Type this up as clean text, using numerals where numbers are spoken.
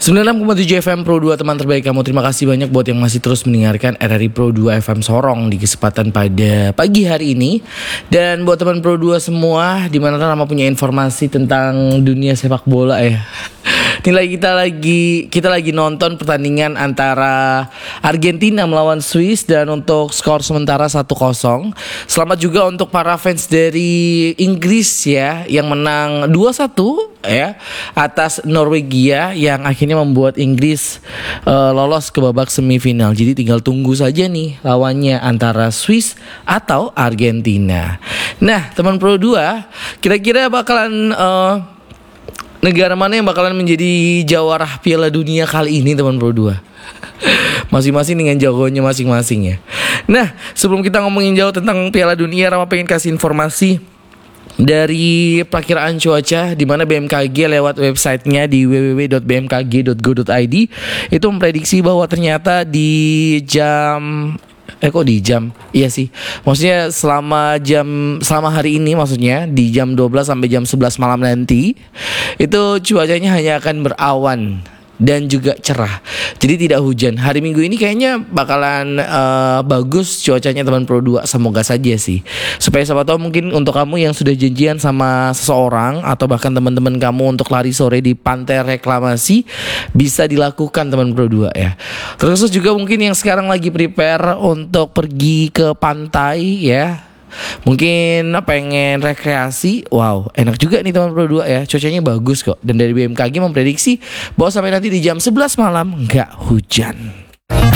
96,7 FM Pro 2 teman terbaik kamu. Terima kasih banyak buat yang masih terus mendengarkan RRI Pro 2 FM Sorong di kesempatan pada pagi hari ini. Dan buat teman Pro 2 semua, di mana Rama punya informasi tentang dunia sepak bola ya. Nilai kita lagi nonton pertandingan antara Argentina melawan Swiss dan untuk skor sementara 1-0. Selamat juga untuk para fans dari Inggris ya yang menang 2-1 ya atas Norwegia yang akhirnya membuat Inggris lolos ke babak semifinal. Jadi tinggal tunggu saja nih lawannya antara Swiss atau Argentina. Nah, teman Pro 2, kira-kira bakalan negara mana yang bakalan menjadi jawara Piala Dunia kali ini teman Pro 2? Masing-masing dengan jagoannya masing-masing ya. Nah, sebelum kita ngomongin jauh tentang Piala Dunia, Rama pengen kasih informasi dari perakiraan cuaca di mana BMKG lewat websitenya di www.bmkg.go.id itu memprediksi bahwa ternyata di jam Iya sih. Maksudnya selama hari ini, maksudnya di jam 12 sampai jam 11 malam nanti itu cuacanya hanya akan berawan dan juga cerah. Jadi tidak hujan. Hari Minggu ini kayaknya bakalan bagus cuacanya teman Pro 2. Semoga saja sih. Supaya siapa tahu mungkin untuk kamu yang sudah janjian sama seseorang atau bahkan teman-teman kamu untuk lari sore di Pantai Reklamasi bisa dilakukan teman Pro 2 ya. Terus juga mungkin yang sekarang lagi prepare untuk pergi ke pantai ya. Mungkin pengen rekreasi. Wow, enak juga nih teman Pro 2 ya. Cuacanya bagus kok. Dan dari BMKG memprediksi bahwa sampai nanti di jam 11 malam nggak hujan.